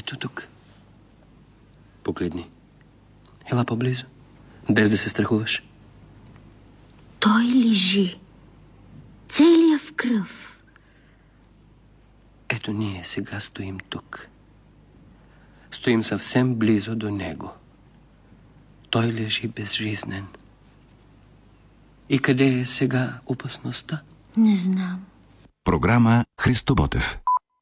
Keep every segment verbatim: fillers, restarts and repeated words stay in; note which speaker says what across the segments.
Speaker 1: Ето тук. Погледни. Ела по-близо. Без да се страхуваш.
Speaker 2: Той лежи. Целия в кръв.
Speaker 1: Ето ние сега стоим тук. Стоим съвсем близо до него. Той лежи безжизнен. И къде е сега опасността?
Speaker 2: Не знам.
Speaker 3: Програма Христо Ботев.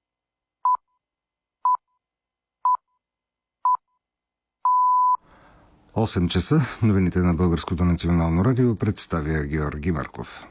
Speaker 4: осем часа. Новините на Българското национално радио представя Георги Марков.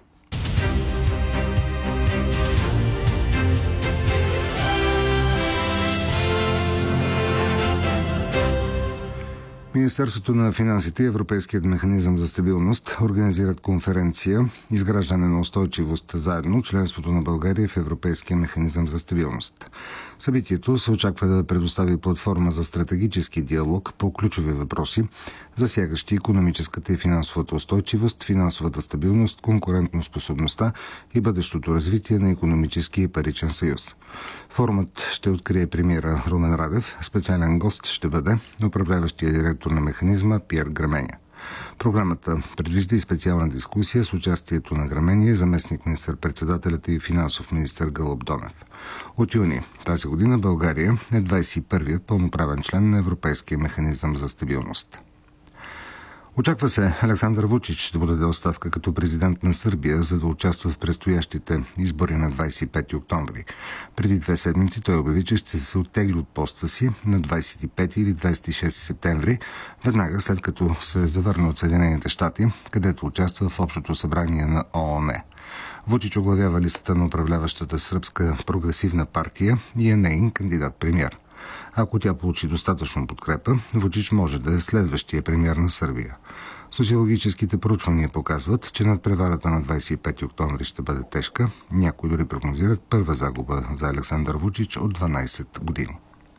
Speaker 4: Министерството на финансите и Европейският механизъм за стабилност организират конференция "Изграждане на устойчивост заедно. Членството на България в Европейския механизъм за стабилност". Събитието се очаква да предостави платформа за стратегически диалог по ключови въпроси, засягащи икономическата и финансовата устойчивост, финансовата стабилност, конкурентоспособността и бъдещото развитие на икономически и паричен съюз. Форумът ще открие премиера Румен Радев. Специален гост ще бъде управляващия директор на механизма Пиер Граменя. Програмата предвижда и специална дискусия с участието на Граменя, заместник министър-председателят и финансов министър Гълъб Донев. От юни тази година България е двадесет и първият пълноправен член на Европейския механизъм за стабилност. Очаква се Александър Вучич да подаде оставка като президент на Сърбия, за да участва в предстоящите избори на двадесет и пети октомври. Преди две седмици той обяви, че ще се оттегли от поста си на двадесет и пети или двадесет и шести септември, веднага след като се завърне от Съединените щати, където участва в Общото събрание на ООН. Вучич оглавява листата на управляващата сръбска прогресивна партия и е неин кандидат-премиер. Ако тя получи достатъчно подкрепа, Вучич може да е следващия премиер на Сърбия. Социологическите проучвания показват, че надпреварата на двадесет и пети октомври ще бъде тежка. Някои дори прогнозират първа загуба за Александър Вучич от дванадесет години.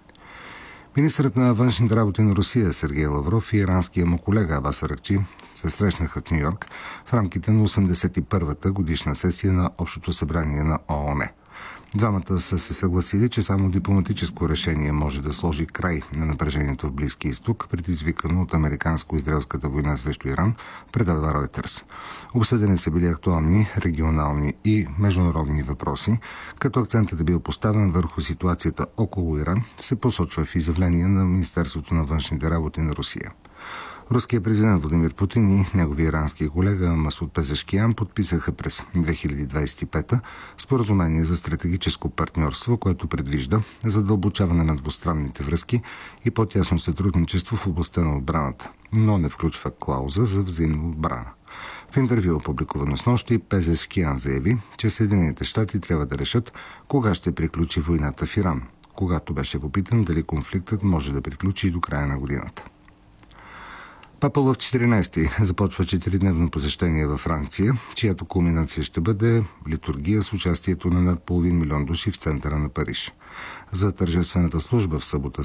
Speaker 4: Министърът на външните работи на Русия Сергей Лавров и иранския му колега Абас Аракчи се срещнаха в Ню-Йорк в рамките на осемдесет и първата годишна сесия на Общото събрание на ООН. Двамата са се съгласили, че само дипломатическо решение може да сложи край на напрежението в Близкия изток, предизвикано от американско-израелската война срещу Иран, предава Ройтерс. Обсъдени са били актуални, регионални и международни въпроси, като акцентът е бил поставен върху ситуацията около Иран, се посочва в изявление на Министерството на външните работи на Русия. Руският президент Владимир Путин и неговия ирански колега Масуд Пезешкиян подписаха през две хиляди двадесет и пета споразумение за стратегическо партньорство, което предвижда задълбочаване на двустранните връзки и по-тясно сътрудничество в областта на отбраната, но не включва клауза за взаимна отбрана. В интервю, опубликувано снощи, Пезешкиян заяви, че Съединените щати трябва да решат кога ще приключи войната в Иран, когато беше попитан дали конфликтът може да приключи и до края на годината. Папа Лъв четиринадесети започва четиридневно посещение във Франция, чиято кулминация ще бъде литургия с участието на над половин милион души в центъра на Париж. За тържествената служба в събота